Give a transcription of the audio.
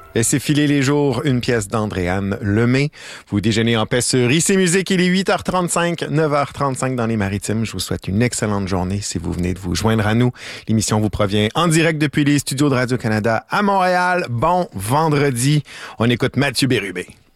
Laissez filer les jours, une pièce d'Andréane Lemay. Vous déjeunez en paix sur IC Musique. Il est 8h35, 9h35 dans les Maritimes. Je vous souhaite une excellente journée si vous venez de vous joindre à nous. L'émission vous provient en direct depuis les studios de Radio-Canada à Montréal. Bon vendredi. On écoute Mathieu Bérubé.